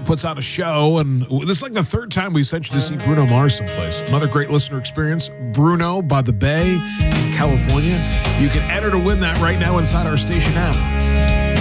Matt puts on a show, and this is like the third time we sent you to see Bruno Mars someplace. Another great listener experience. Bruno by the Bay in California. You can enter to win that right now inside our station app.